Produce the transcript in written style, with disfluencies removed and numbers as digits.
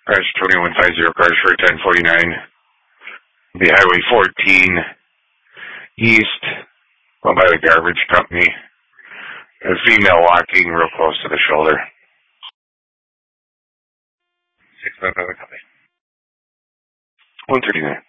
Crash 2150, cars for 1049. The Highway 14 East, well, by the garbage company. A female walking real close to the shoulder. 655 copy. 139.